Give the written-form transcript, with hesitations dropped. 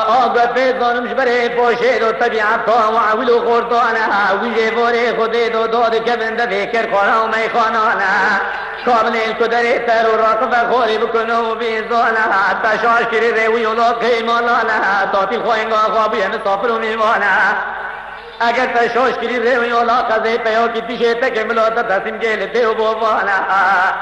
آقا پیزانمش برای پوشید و طبیعت ها و عول و خوردانه ویجه باره خودید و داد که بنده فکر خانه و میخانانه کابنیل کدری تر و راقب خوری بکنه و بیزانه تشاش کری روی و لاقی مالانه تاتی خواهنگا خوابی مسافر و میمانه اگر تشاش کری روی و لاقه زی پیاکی پیشه تک ملاتا تسیم گل دیو بوانه